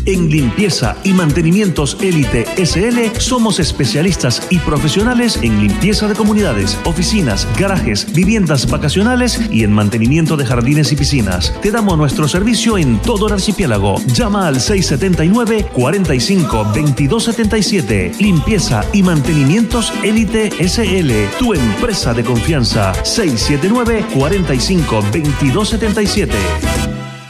En Limpieza y Mantenimientos Élite SL somos especialistas y profesionales en limpieza de comunidades, oficinas, garajes, viviendas vacacionales y en mantenimiento de jardines y piscinas. Te damos nuestro servicio en todo el archipiélago. Llama al 679-45-2277. Limpieza y Mantenimientos Élite SL, tu empresa de confianza. 679-45-2277.